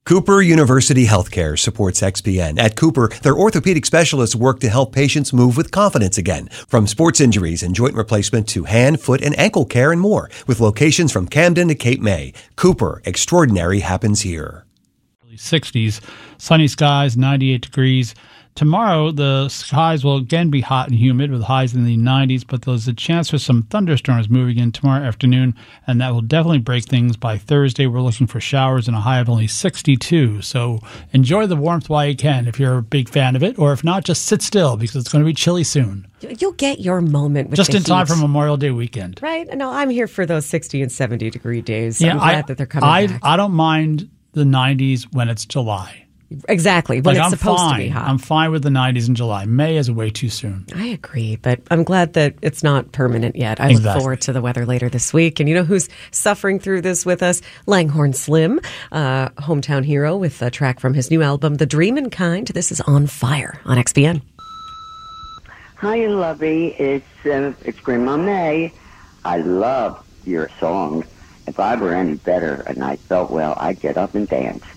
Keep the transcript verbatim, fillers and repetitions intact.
Cooper University Healthcare supports X P N. At Cooper, their orthopedic specialists work to help patients move with confidence again. From sports injuries and joint replacement to hand, foot, and ankle care and more. With locations from Camden to Cape May. Cooper, extraordinary happens here. sixties, sunny skies, ninety-eight degrees. Tomorrow, the skies will again be hot and humid with highs in the nineties, but there's a chance for some thunderstorms moving in tomorrow afternoon, and that will definitely break things. By Thursday, we're looking for showers and a high of only sixty-two. So enjoy the warmth while you can if you're a big fan of it, or if not, just sit still because it's going to be chilly soon. You'll get your moment with just the in time heat. for Memorial Day weekend. Right? No, I'm here for those sixty and seventy degree days. Yeah, I'm glad I, that they're coming I, back. I don't mind the nineties when it's July. Exactly, when like, it's I'm supposed fine. to be hot. I'm fine with the nineties in July. May is way too soon. I agree, but I'm glad that it's not permanent yet. I Exactly. look forward to the weather later this week. And you know who's suffering through this with us? Langhorne Slim, uh, hometown hero with a track from his new album, The Dreamin' Kind. This is On Fire on X P N. Hi, lovey. It's, uh, it's Grandma May. I love your song. If I were any better and I felt well, I'd get up and dance.